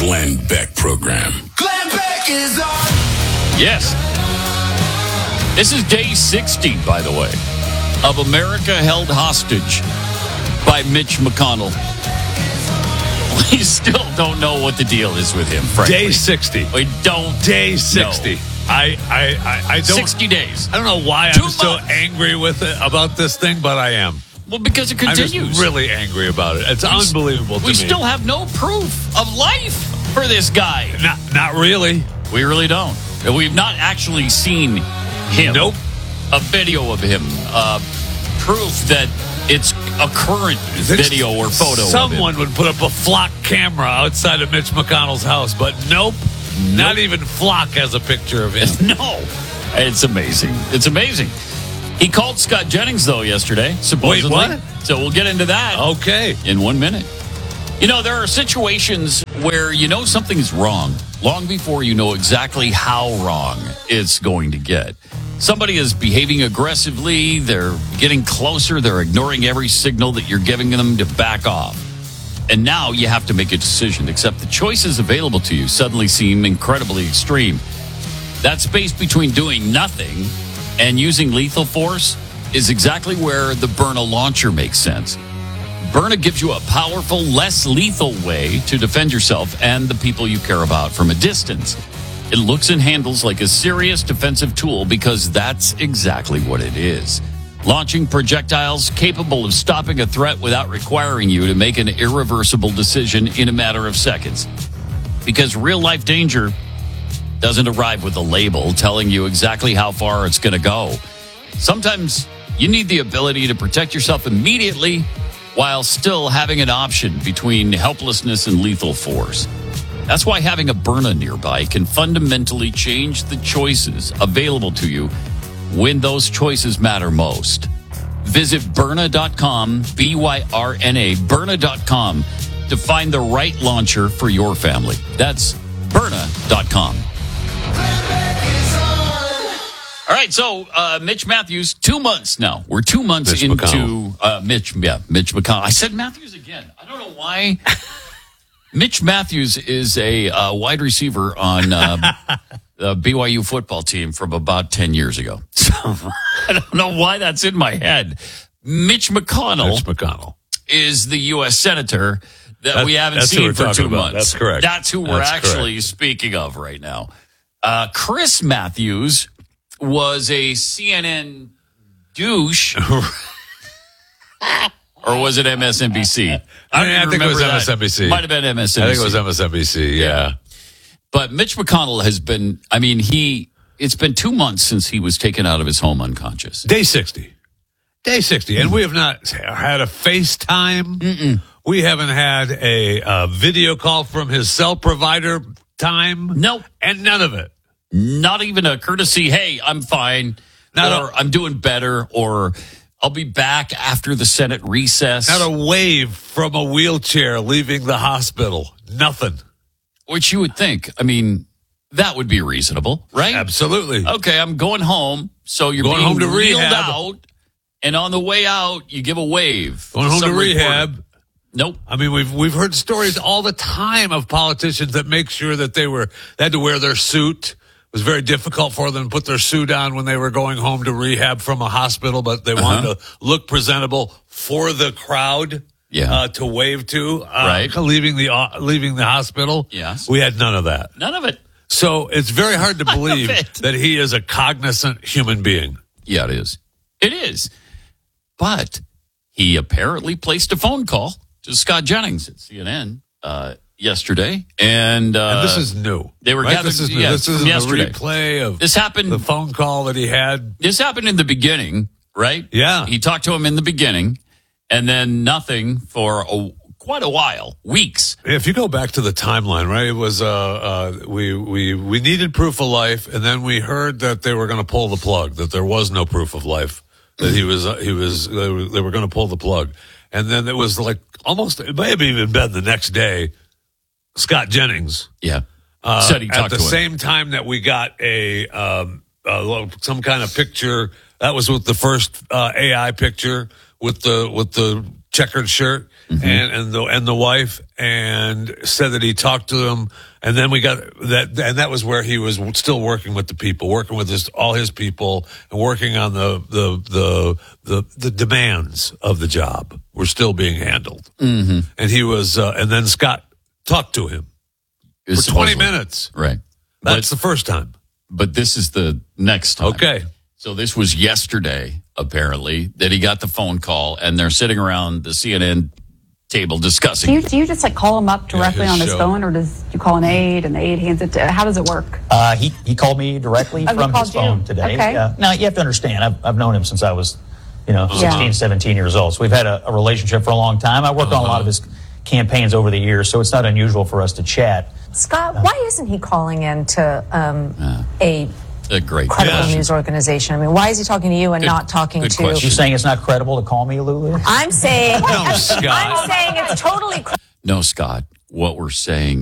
Glenn Beck Program. Glenn Beck is on. Yes. This is day 60, by the way, of America held hostage by Mitch McConnell. We still don't know what the deal is with him, frankly. Day 60. We don't. Day 60. know. I don't. 60 days. I don't know why 2 I'm so months. angry with it about this thing, but I am. Well, because it I'm continues. just really angry about it. It's unbelievable to me. We still have no proof of life for this guy. Not really. We really don't. We've not actually seen him. Nope. A video of him. Proof that it's a current video or photo Someone of him. would put up a flock camera outside of Mitch McConnell's house, but nope. Not even Flock has a picture of him. No. It's amazing. It's amazing. He called Scott Jennings, though, yesterday, supposedly. Wait, what? So we'll get into that Okay. in 1 minute. You know, there are situations where you know something's wrong long before you know exactly how wrong it's going to get. Somebody is behaving aggressively. They're getting closer. They're ignoring every signal that you're giving them to back off. And now you have to make a decision, except the choices available to you suddenly seem incredibly extreme. That space between doing nothing and using lethal force is exactly where the Byrna launcher makes sense. Byrna gives you a powerful, less lethal way to defend yourself and the people you care about from a distance. It looks and handles like a serious defensive tool because that's exactly what it is. Launching projectiles capable of stopping a threat without requiring you to make an irreversible decision in a matter of seconds. Because real-life danger doesn't arrive with a label telling you exactly how far it's going to go. Sometimes you need the ability to protect yourself immediately while still having an option between helplessness and lethal force. That's why having a Byrna nearby can fundamentally change the choices available to you when those choices matter most. Visit Byrna.com, B-Y-R-N-A, Byrna.com to find the right launcher for your family. That's Byrna.com. All right, so Mitch Matthews, 2 months now. We're 2 months Mitch into Mitch McConnell. I said Matthews again. I don't know why. Mitch Matthews is a wide receiver on the BYU football team from about 10 years ago. So I don't know why that's in my head. Mitch McConnell is the U.S. Senator that we haven't seen for 2 months. That's correct. That's who we're actually speaking of right now. Chris Matthews was a CNN douche. Or was it MSNBC? I think it was MSNBC. Might have been MSNBC. I think it was MSNBC, yeah. But Mitch McConnell has been, it's been 2 months since he was taken out of his home unconscious. Day 60. Day 60. And we have not had a FaceTime. Mm-mm. We haven't had a video call from his cell provider time. Nope. And none of it. Not even a courtesy, hey, I'm fine, I'm doing better, or I'll be back after the Senate recess. Not a wave from a wheelchair leaving the hospital. Nothing. Which you would think, that would be reasonable, right? Absolutely. Okay, I'm going home, so you're going being home to wheeled rehab. out, and on the way out, you give a wave. Going home to Some rehab. reporter. Nope. We've heard stories all the time of politicians that make sure that they had to wear their suit. It was very difficult for them to put their suit on when they were going home to rehab from a hospital, but they wanted to look presentable for the crowd to wave to, right. leaving the hospital. Yes. We had none of that. None of it. So it's very hard to believe it. that he is a cognizant human being. Yeah, it is. It is. But he apparently placed a phone call to Scott Jennings at CNN yesterday, and this is new. They were gathered. This is new. Yeah, this is a yesterday. replay of This happened. the phone call that he had. This happened in the beginning, right? Yeah. He talked to him in the beginning, and then nothing for quite a while, weeks. If you go back to the timeline, right? It was we needed proof of life, and then we heard that they were going to pull the plug. That there was no proof of life. That they were going to pull the plug, and then it was like almost. It may have even been the next day. Scott Jennings, said he talked at the to him. same time that we got some kind of picture. That was with the first AI picture with the checkered shirt and the wife, and said that he talked to them, and then we got that, and that was where he was still working with the people, working with all his people, and working on the demands of the job were still being handled. Mm-hmm. And he was, and then Scott talked to him for 20 minutes. Right. That's the first time. But this is the next time. Okay. So this was yesterday, apparently, that he got the phone call, and they're sitting around the CNN table discussing. Do you just like call him up directly on his phone, or does you call an aide and the aide hands it to? How does it work? He called me directly from his phone today. Okay. Now you have to understand, I've known him since I was, 16, 17 years old. So we've had a relationship for a long time. I worked on a lot of his campaigns over the years, so it's not unusual for us to chat. Scott, why isn't he calling in to a great credible question. news organization? I mean, why is he talking to you and not talking to? You're saying it's not credible to call me, Lulu? I'm saying, No, Scott. I'm saying it's totally. No, Scott, what we're saying